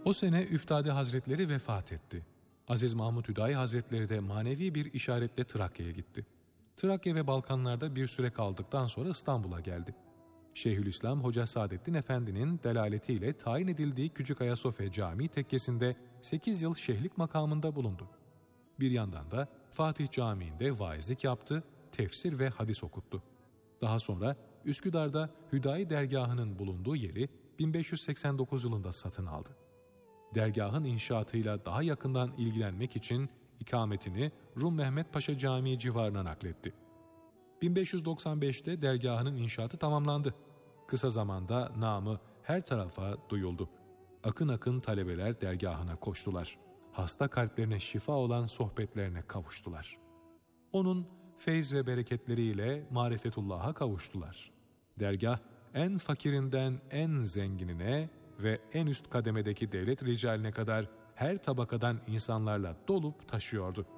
O sene Üftade Hazretleri vefat etti. Aziz Mahmud Hüdayi Hazretleri de manevi bir işaretle Trakya'ya gitti. Trakya ve Balkanlarda bir süre kaldıktan sonra İstanbul'a geldi. Şeyhülislam Hoca Saadettin Efendi'nin delaletiyle tayin edildiği Küçük Ayasofya Camii tekkesinde 8 yıl şeyhlik makamında bulundu. Bir yandan da Fatih Camii'nde vaizlik yaptı, tefsir ve hadis okuttu. Daha sonra Üsküdar'da Hüdayi Dergahı'nın bulunduğu yeri 1589 yılında satın aldı. Dergahın inşaatıyla daha yakından ilgilenmek için ikametini Rum Mehmet Paşa Camii civarına nakletti. 1595'te dergahının inşaatı tamamlandı. Kısa zamanda namı her tarafa duyuldu. Akın akın talebeler dergahına koştular. Hasta kalplerine şifa olan sohbetlerine kavuştular. Onun feyz ve bereketleriyle marifetullah'a kavuştular. Dergah en fakirinden en zenginine ve en üst kademedeki devlet ricaline kadar her tabakadan insanlarla dolup taşıyordu.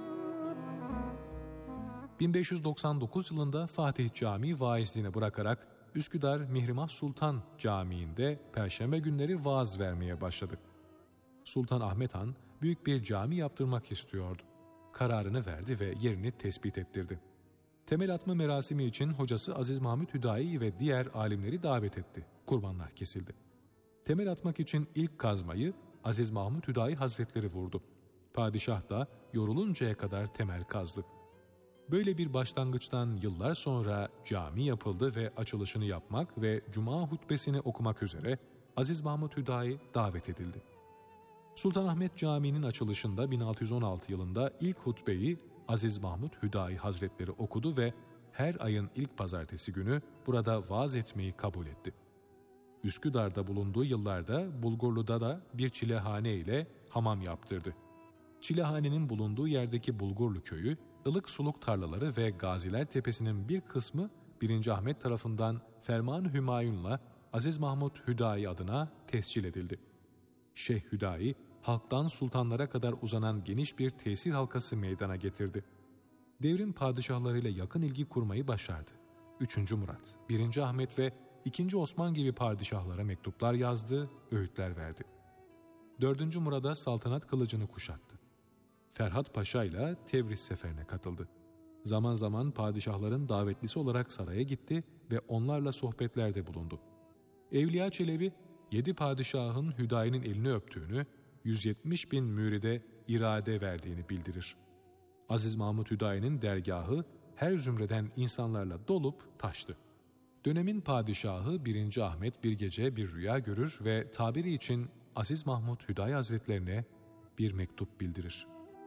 1599 yılında Fatih Camii vaizliğini bırakarak Üsküdar Mihrimah Sultan Camii'nde perşembe günleri vaaz vermeye başladı. Sultan Ahmet Han büyük bir cami yaptırmak istiyordu. Kararını verdi ve yerini tespit ettirdi. Temel atma merasimi için hocası Aziz Mahmud Hüdayi ve diğer alimleri davet etti. Kurbanlar kesildi. Temel atmak için ilk kazmayı Aziz Mahmud Hüdayi Hazretleri vurdu. Padişah da yoruluncaya kadar temel kazdı. Böyle bir başlangıçtan yıllar sonra cami yapıldı ve açılışını yapmak ve cuma hutbesini okumak üzere Aziz Mahmud Hüdayi davet edildi. Sultanahmet Camii'nin açılışında 1616 yılında ilk hutbeyi Aziz Mahmud Hüdayi Hazretleri okudu ve her ayın ilk pazartesi günü burada vaaz etmeyi kabul etti. Üsküdar'da bulunduğu yıllarda Bulgurlu'da da bir çilehane ile hamam yaptırdı. Çilehanenin bulunduğu yerdeki Bulgurlu köyü, ılık suluk tarlaları ve Gaziler Tepesi'nin bir kısmı 1. Ahmet tarafından Ferman-ı Hümayun'la Aziz Mahmud Hüdayi adına tescil edildi. Şeyh Hüdayi, halktan sultanlara kadar uzanan geniş bir tesir halkası meydana getirdi. Devrin padişahlarıyla yakın ilgi kurmayı başardı. 3. Murat, 1. Ahmet ve 2. Osman gibi padişahlara mektuplar yazdı, öğütler verdi. 4. Murad'a saltanat kılıcını kuşattı. Ferhat Paşa ile Tebriz seferine katıldı. Zaman zaman padişahların davetlisi olarak saraya gitti ve onlarla sohbetlerde bulundu. Evliya Çelebi, 7 padişahın Hüdayi'nin elini öptüğünü, 170 bin müride irade verdiğini bildirir. Aziz Mahmud Hüdayi'nin dergahı her zümreden insanlarla dolup taştı. Dönemin padişahı 1. Ahmet bir gece bir rüya görür ve tabiri için Aziz Mahmud Hüdayi Hazretlerine bir mektup bildirir.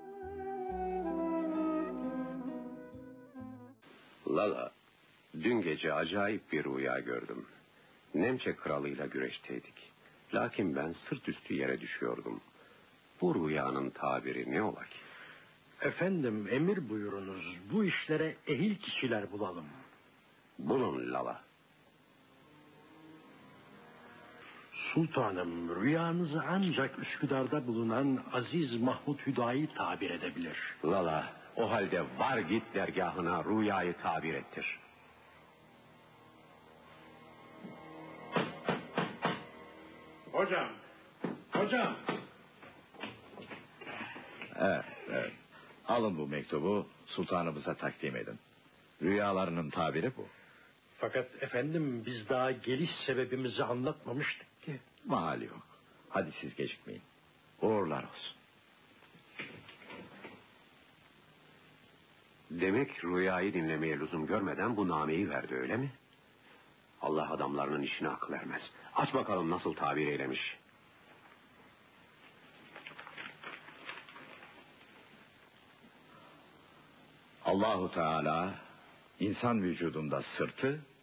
Lala, dün gece acayip bir rüya gördüm. Nemçe kralıyla güreşteydik. Lakin ben sırt üstü yere düşüyordum. Bu rüyanın tabiri ne ola ki? Efendim, emir buyurunuz. Bu işlere ehil kişiler bulalım. Bulun Lala. Sultanım, rüyanızı ancak Üsküdar'da bulunan Aziz Mahmud Hüdayi tabir edebilir. Lala, o halde var git dergahına rüyayı tabir ettir. Hocam. Evet. Alın bu mektubu, sultanımıza takdim edin. Rüyalarının tabiri bu. Fakat efendim, biz daha geliş sebebimizi anlatmamıştık ki. Mahali yok. Hadi siz gecikmeyin. Uğurlar olsun. Demek rüyayı dinlemeye lüzum görmeden bu nameyi verdi, öyle mi? Allah adamlarının işine akıl ermez. Aç bakalım nasıl tabir eylemiş. Allahu Teala insan vücudunda sırtı,